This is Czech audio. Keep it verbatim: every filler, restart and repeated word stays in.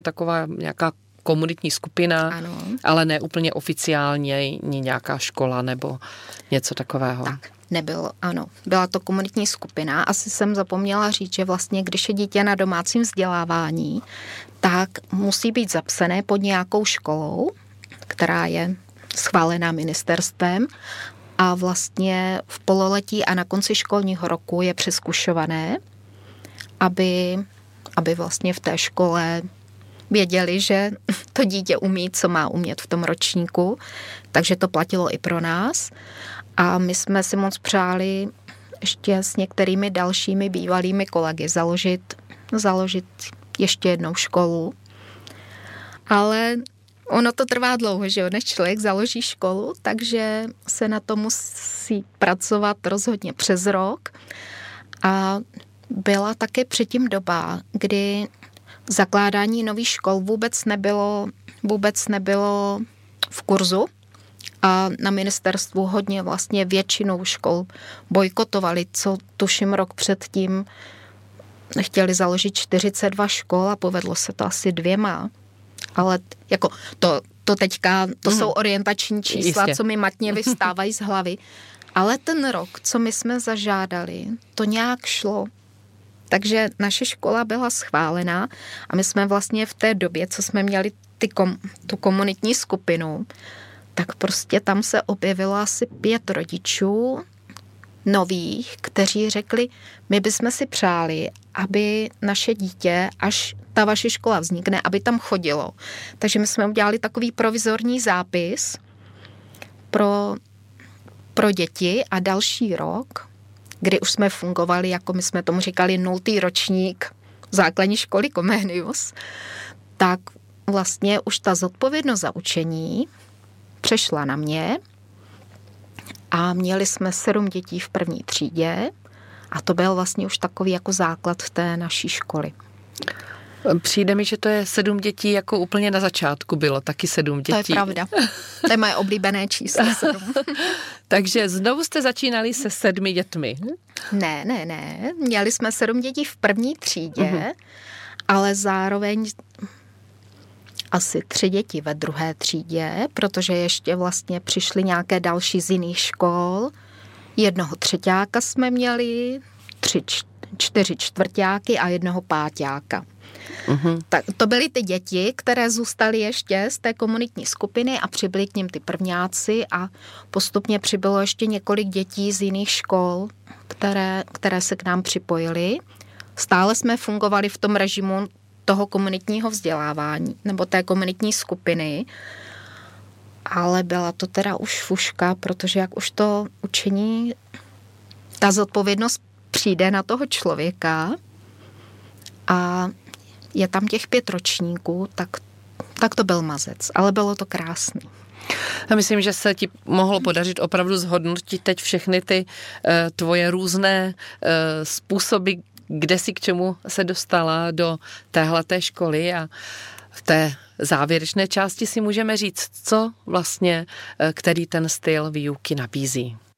taková nějaká komunitní skupina, ano. Ale ne úplně oficiálně nějaká škola nebo něco takového. Tak, nebylo, ano. Byla to komunitní skupina. Asi jsem zapomněla říct, že vlastně, když je dítě na domácím vzdělávání, tak musí být zapsané pod nějakou školou, která je schválená ministerstvem a vlastně v pololetí a na konci školního roku je přezkušované, aby, aby vlastně v té škole věděli, že to dítě umí, co má umět v tom ročníku, takže to platilo i pro nás. A my jsme si moc přáli ještě s některými dalšími bývalými kolegy založit, založit ještě jednou školu. Ale ono to trvá dlouho, že jo, než člověk založí školu, takže se na to musí pracovat rozhodně přes rok. A byla také předtím doba, kdy zakládání nových škol vůbec nebylo, vůbec nebylo v kurzu a na ministerstvu hodně vlastně většinou škol bojkotovali, co tuším rok předtím chtěli založit čtyřicet dva škol a povedlo se to asi dvěma. Ale jako to, to teďka, to mm. jsou orientační čísla, Jistě. Co mi matně vystávají z hlavy. Ale ten rok, co my jsme zažádali, to nějak šlo. Takže naše škola byla schválená a my jsme vlastně v té době, co jsme měli ty kom, tu komunitní skupinu, tak prostě tam se objevilo asi pět rodičů nových, kteří řekli, my bychom si přáli, aby naše dítě, až ta vaše škola vznikne, aby tam chodilo. Takže my jsme udělali takový provizorní zápis pro, pro děti a další rok, kdy už jsme fungovali, jako my jsme tomu říkali, nultý ročník základní školy Comenius, tak vlastně už ta zodpovědnost za učení přešla na mě a měli jsme sedm dětí v první třídě a to byl vlastně už takový jako základ té naší školy. Přijde mi, že to je sedm dětí, jako úplně na začátku bylo, taky sedm dětí. To je pravda. To je moje oblíbené číslo sedm. Takže znovu jste začínali se sedmi dětmi. Ne, ne, ne. Měli jsme sedm dětí v první třídě, uh-huh. ale zároveň asi tři děti ve druhé třídě, protože ještě vlastně přišly nějaké další z jiných škol. Jednoho třeťáka jsme měli, tři, čtyři čtvrťáky a jednoho páťáka. Uhum. Tak to byly ty děti, které zůstaly ještě z té komunitní skupiny a přibyli k nim ty prvňáci a postupně přibylo ještě několik dětí z jiných škol, které, které se k nám připojily. Stále jsme fungovali v tom režimu toho komunitního vzdělávání nebo té komunitní skupiny, ale byla to teda už fuška, protože jak už to učení, ta zodpovědnost přijde na toho člověka a je tam těch pět ročníků, tak, tak to byl mazec, ale bylo to krásný. Já myslím, že se ti mohlo podařit opravdu zhodnotit teď všechny ty uh, tvoje různé uh, způsoby, kde si k čemu se dostala do téhleté školy a v té závěrečné části si můžeme říct, co vlastně, uh, který ten styl výuky nabízí.